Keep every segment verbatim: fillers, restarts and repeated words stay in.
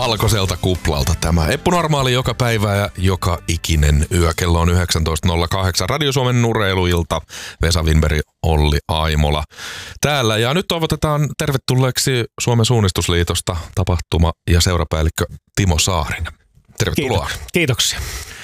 Valkoiselta kuplalta tämä. Eppu Normaali joka päivä ja joka ikinen yö. Kello on yhdeksäntoista nolla kahdeksan. Radio Suomen urheiluilta. Vesa Winberg, Olli Aimola täällä. Ja nyt toivotetaan tervetulleeksi Suomen Suunnistusliitosta tapahtuma- ja seurapäällikkö Timo Saarinen. Tervetuloa. Kiitok- Kiitoksia.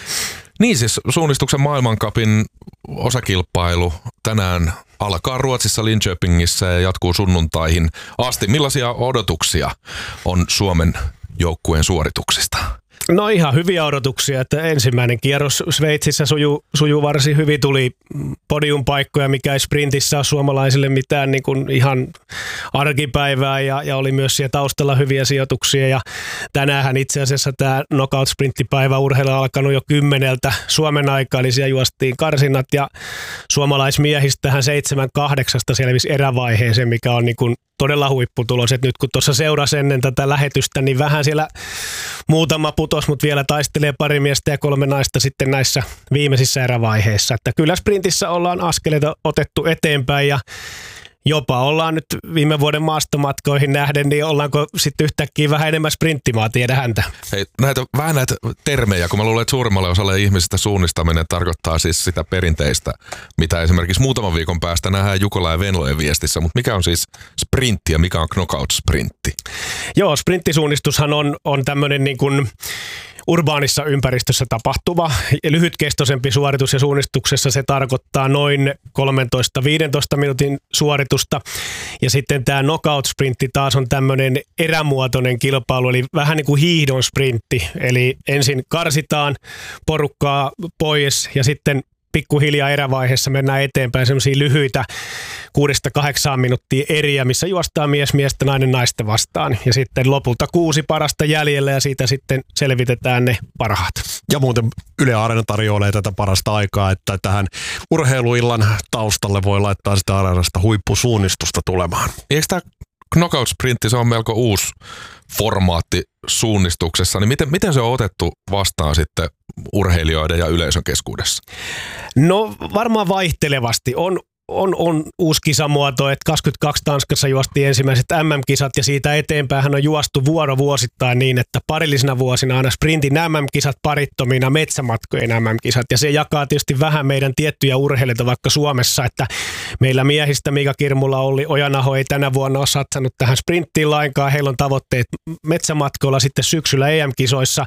Niin siis suunnistuksen maailmancupin osakilpailu tänään alkaa Ruotsissa Linköpingissä ja jatkuu sunnuntaihin asti. Millaisia odotuksia on Suomen joukkueen suorituksista? No ihan hyviä odotuksia, että ensimmäinen kierros Sveitsissä sujuu, sujuu varsin hyvin, tuli podiumpaikkoja, mikä ei sprintissä ole suomalaisille mitään niin kuin ihan arkipäivää ja, ja oli myös siellä taustalla hyviä sijoituksia ja tänäänhän itse asiassa tämä knockout-sprinttipäivä urheilu on alkanut jo kymmeneltä Suomen aikaa, eli siellä juostiin karsinnat ja suomalaismiehistähän seitsemän kahdeksasta selvisi erävaiheeseen, mikä on niin kuin todella huipputulos, että nyt kun tuossa seurasi ennen tätä lähetystä, niin vähän siellä muutama putos, mutta vielä taistelee pari miestä ja kolme naista sitten näissä viimeisissä erävaiheissa. Että kyllä sprintissä ollaan askeleita otettu eteenpäin ja jopa ollaan nyt viime vuoden maastomatkoihin nähden, niin ollaanko sitten yhtäkkiä vähän enemmän sprinttimaa, tiedä häntä. Hei, näitä, vähän näitä termejä, kun mä luulen, että suurimmalle osalle ihmisistä suunnistaminen tarkoittaa siis sitä perinteistä, mitä esimerkiksi muutaman viikon päästä nähdään Jukola ja Venlojen viestissä, mutta mikä on siis sprintti ja mikä on knockout-sprintti? Joo, sprinttissuunnistushan on, on tämmöinen niin kuin urbaanissa ympäristössä tapahtuva ja lyhytkestoisempi suoritus ja suunnistuksessa se tarkoittaa noin kolmetoista viisitoista minuutin suoritusta ja sitten tämä knockout-sprintti taas on tämmöinen erämuotoinen kilpailu eli vähän niin kuin hiihdon sprintti eli ensin karsitaan porukkaa pois ja sitten pikkuhiljaa erävaiheessa mennään eteenpäin semmoisia lyhyitä kuudesta kahdeksaan minuuttia eriä, missä juostaa mies miestä, nainen naista vastaan. Ja sitten lopulta kuusi parasta jäljellä ja siitä sitten selvitetään ne parhaat. Ja muuten Yle Areena tarjoilee tätä parasta aikaa, että tähän urheiluillan taustalle voi laittaa sitä Areenasta huippusuunnistusta tulemaan. Eikö tämä knockout-sprintti, se on melko uusi formaatti suunnistuksessa, niin miten, miten se on otettu vastaan sitten urheilijoiden ja yleisön keskuudessa? No varmaan vaihtelevasti. On, on, on uusi kisamuoto, että kaksikymmentäkaksi Tanskassa juostiin ensimmäiset M M-kisat ja siitä eteenpäin on juostu vuorovuosittain niin, että parillisina vuosina aina sprintin M M-kisat parittomina metsämatkojen M M-kisat ja se jakaa tietysti vähän meidän tiettyjä urheilijoita vaikka Suomessa, että meillä miehistä Mika Kirmula, Olli Ojanaho ei tänä vuonna ole satsannut tähän sprinttiin lainkaan, heillä on tavoitteet metsämatkoilla sitten syksyllä E M-kisoissa.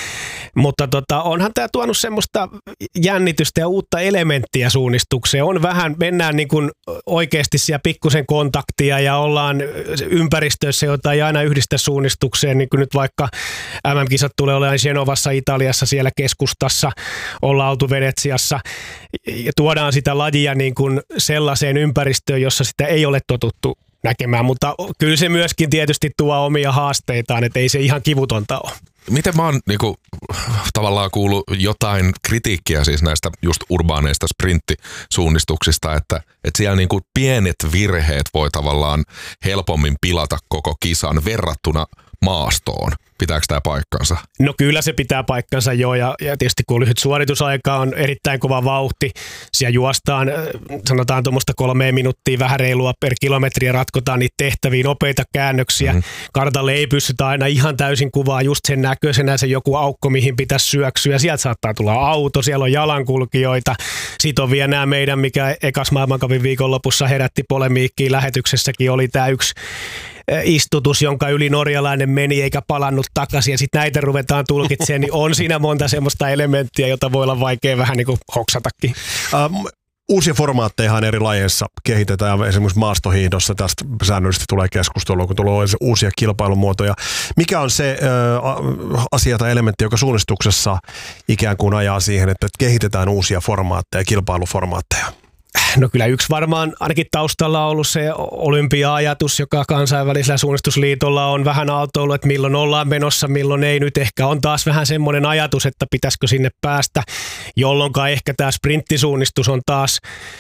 Mutta tota, onhan tämä tuonut semmoista jännitystä ja uutta elementtiä suunnistukseen. On vähän, mennään niin kuin oikeasti siellä pikkusen kontaktia ja ollaan ympäristöissä, jota ei aina yhdistä suunnistukseen. Niin kuin nyt vaikka M M-kisat tulee olemaan Genovassa Italiassa siellä keskustassa, ollaan oltu Venetsiassa ja tuodaan sitä lajia niin kuin sellaiseen ympäristöön, jossa sitä ei ole totuttu näkemään. Mutta kyllä se myöskin tietysti tuo omia haasteitaan, että ei se ihan kivutonta ole. Miten mä oon niinku, tavallaan kuullut jotain kritiikkiä siis näistä just urbaaneista sprinttisuunnistuksista, että, että siellä niinku pienet virheet voi tavallaan helpommin pilata koko kisan verrattuna maastoon. Pitääkö tämä paikkansa? No kyllä se pitää paikkansa jo ja, ja tietysti kun lyhyt suoritusaika on erittäin kova vauhti, siellä juostaan sanotaan tuommoista kolmea minuuttia vähän reilua per kilometri ja ratkotaan niitä tehtäviä nopeita käännöksiä. Mm-hmm. Kartalle ei pystytä aina ihan täysin kuvaa just sen näköisenä se joku aukko, mihin pitäisi syöksyä. Sieltä saattaa tulla auto, siellä on jalankulkijoita. Sitten on vielä nämä meidän, mikä ekas maailmancupin viikonlopussa herätti polemiikkiin lähetyksessäkin, oli tämä yksi istutus, jonka yli norjalainen meni eikä palannut takaisin ja sitten näitä ruvetaan tulkitsemaan, niin on siinä monta semmoista elementtiä, jota voi olla vaikea vähän niin kuin hoksatakin. Um, uusia formaattejahan eri lajeissa kehitetään, esimerkiksi maastohiihdossa tästä säännöllisesti tulee keskustelua, kun tulee uusia kilpailumuotoja. Mikä on se uh, asia tai elementti, joka suunnistuksessa ikään kuin ajaa siihen, että kehitetään uusia formaatteja, kilpailuformaatteja? No kyllä yksi varmaan ainakin taustalla on ollut se olympia-ajatus, joka kansainvälisellä suunnistusliitolla on vähän aaltoillut, että milloin ollaan menossa, milloin ei. Nyt ehkä on taas vähän semmoinen ajatus, että pitäisikö sinne päästä, jolloin ehkä tämä sprinttisuunnistus on taas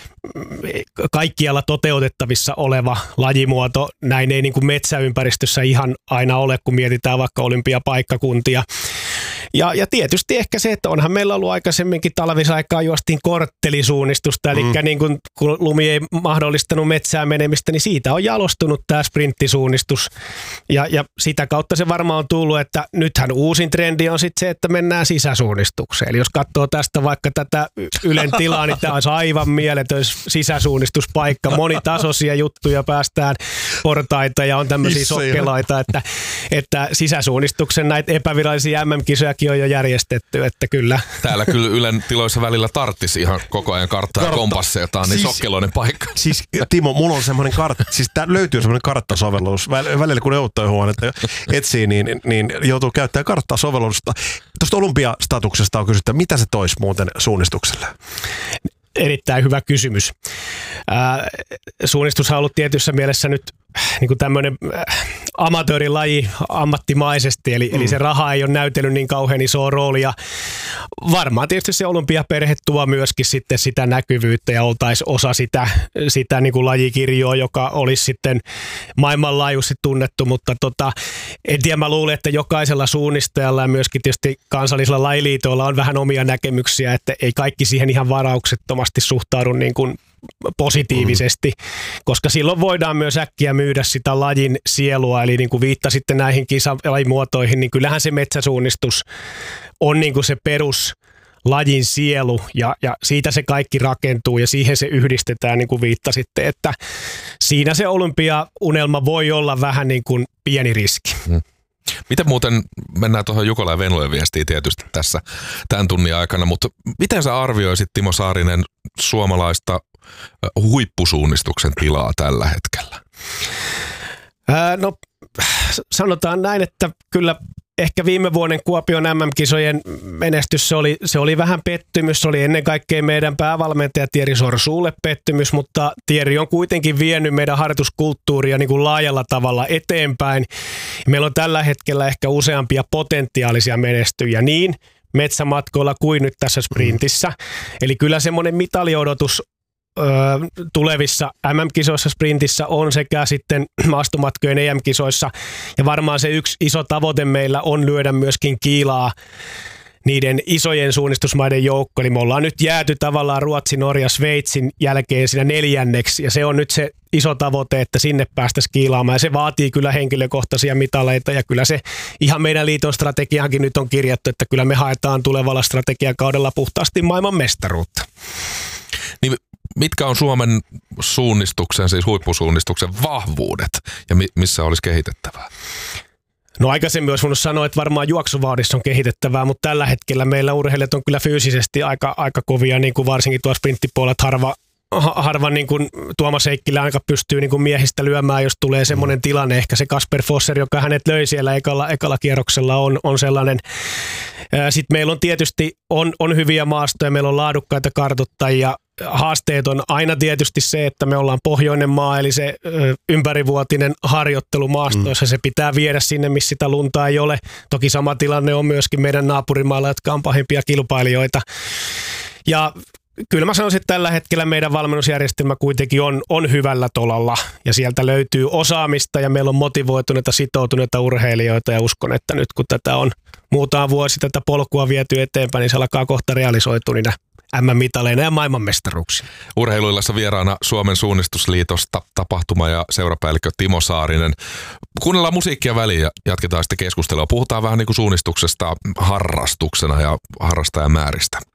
kaikkialla toteutettavissa oleva lajimuoto. Näin ei niin kuin metsäympäristössä ihan aina ole, kun mietitään vaikka olympiapaikkakuntia. Ja, ja tietysti ehkä se, että onhan meillä ollut aikaisemminkin talvisaikaa juostiin korttelisuunnistusta, eli mm. niin kun, kun lumi ei mahdollistanut metsään menemistä, niin siitä on jalostunut tämä sprinttisuunnistus. Ja, ja sitä kautta se varmaan on tullut, että nythän uusin trendi on sitten se, että mennään sisäsuunnistukseen. Eli jos katsoo tästä vaikka tätä Ylen tilaa, niin tämä olisi aivan mieletön sisäsuunnistuspaikka. Monitasoisia juttuja, päästään portaita ja on tämmöisiä sokkelaita, että, että sisäsuunnistuksen näitä epävirallisia M M-kisojakin on jo järjestetty, että kyllä. Täällä kyllä Ylen tiloissa välillä tarttisi ihan koko ajan karttaa ja kompasseja, tämä on niin siis, sokkeloinen paikka. Siis Timo, mulla on semmoinen kartta, siis tää löytyy semmoinen karttasovellus, välillä kun neuvotteluhuonetta etsii, niin, niin joutuu käyttämään karttasovellusta. Tuosta olympiastatuksesta on kysytty, mitä se toisi muuten suunnistukselle? Erittäin hyvä kysymys. Ää, suunnistus on ollut tietyssä mielessä nyt niin kuin tämmöinen amatöörilaji ammattimaisesti, eli, mm. eli se raha ei ole näytellyt niin kauhean isoa roolia. Varmaan tietysti se olympiaperhe tuo myöskin sitten sitä näkyvyyttä ja oltaisiin osa sitä, sitä niin kuin lajikirjoa, joka olisi sitten maailmanlaajuisesti tunnettu, mutta tota, en tiedä, mä luulen, että jokaisella suunnistajalla ja myöskin tietysti kansallisilla lajiliitoilla on vähän omia näkemyksiä, että ei kaikki siihen ihan varauksettomasti suhtaudu niin kuin positiivisesti, mm. koska silloin voidaan myös äkkiä myydä sitä lajin sielua, eli niin kuin viittasitte näihin kisalajimuotoihin, niin kyllähän se metsäsuunnistus on niin kuin se perus lajin sielu ja, ja siitä se kaikki rakentuu ja siihen se yhdistetään, niin kuin viittasitte, että siinä se olympiaunelma voi olla vähän niin kuin pieni riski. Mm. Miten muuten, mennään tuohon Jukola ja Venlojen viestiin tietysti tässä tämän tunnin aikana, mutta miten sä arvioisit, Timo Saarinen, suomalaista huippusuunnistuksen tilaa tällä hetkellä? Ää, no sanotaan näin, että kyllä ehkä viime vuoden Kuopion M M-kisojen menestys, se oli, se oli vähän pettymys. Se oli ennen kaikkea meidän päävalmentaja Thierry Sorsuulle pettymys, mutta Thierry on kuitenkin vienyt meidän harjoituskulttuuria niin kuin laajalla tavalla eteenpäin. Meillä on tällä hetkellä ehkä useampia potentiaalisia menestyjiä niin metsämatkoilla kuin nyt tässä sprintissä. Eli kyllä semmoinen mitaliodotus Öö, tulevissa M M-kisoissa sprintissä on sekä sitten maastomatkojen E M-kisoissa. Ja varmaan se yksi iso tavoite meillä on lyödä myöskin kiilaa niiden isojen suunnistusmaiden joukko. Eli me ollaan nyt jääty tavallaan Ruotsin, Norja, Sveitsin jälkeen siinä neljänneksi. Ja se on nyt se iso tavoite, että sinne päästäisiin kiilaamaan. Ja se vaatii kyllä henkilökohtaisia mitaleita. Ja kyllä se ihan meidän liiton strategiaankin nyt on kirjattu, että kyllä me haetaan tulevalla strategiakaudella puhtaasti maailman mestaruutta. Niin mitkä on Suomen suunnistuksen, siis huippusuunnistuksen vahvuudet ja mi- missä olisi kehitettävää? No aikaisemmin olisi voinut sanoa, että varmaan juoksuvahdissa on kehitettävää, mutta tällä hetkellä meillä urheilijat on kyllä fyysisesti aika, aika kovia, niin kuin varsinkin tuossa sprinttipuolella, harva, harva niin kuin Tuomas Heikkilä aika pystyy niin kuin miehistä lyömään, jos tulee semmoinen tilanne. Ehkä se Kasper Fosser, joka hänet löi siellä ekalla, ekalla kierroksella, on, on sellainen. Sitten meillä on tietysti on, on hyviä maastoja, meillä on laadukkaita kartoittajia. Haasteet on aina tietysti se, että me ollaan pohjoinen maa, eli se ö, ympärivuotinen harjoittelu maastoissa, mm. se pitää viedä sinne, missä sitä lunta ei ole. Toki sama tilanne on myöskin meidän naapurimailla, jotka on pahimpia kilpailijoita. Ja kyllä mä sanoisin, että tällä hetkellä meidän valmennusjärjestelmä kuitenkin on, on hyvällä tolalla ja sieltä löytyy osaamista ja meillä on motivoituneita, sitoutuneita urheilijoita ja uskon, että nyt kun tätä on muutama vuosi tätä polkua viety eteenpäin, niin se alkaa kohta realisoitua niinä M M-mitaleina ja maailmanmestaruuksia. Urheiluillassa vieraana Suomen suunnistusliitosta tapahtuma- ja seurapäällikkö Timo Saarinen. Kuunnellaan musiikkia väliin ja jatketaan sitten keskustelua. Puhutaan vähän niin kuin suunnistuksesta harrastuksena ja harrastajamääristä.